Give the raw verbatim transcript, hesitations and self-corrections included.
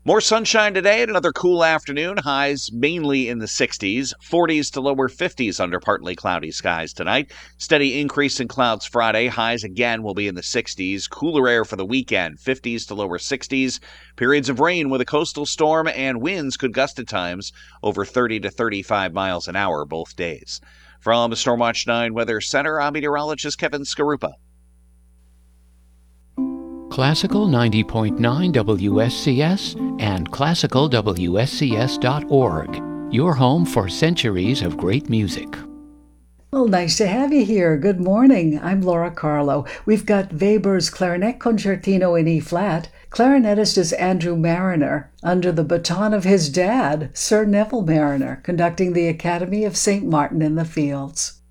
More sunshine today and another cool afternoon. Highs mainly in the sixties, forties to lower fifties under partly cloudy skies tonight. Steady increase in clouds Friday. Highs again will be in the sixties. Cooler air for the weekend, fifties to lower sixties. Periods of rain with a coastal storm, and winds could gust at times over thirty to thirty-five miles an hour both days. From Stormwatch nine Weather Center, I'm meteorologist Kevin Skarupa. Classical ninety point nine W S C S and classical W S C S dot org. Your home for centuries of great music. Well, nice to have you here. Good morning. I'm Laura Carlo. We've got Weber's Clarinet Concertino in E-flat. Clarinetist is Andrew Marriner, under the baton of his dad, Sir Neville Marriner, conducting the Academy of Saint Martin in the Fields.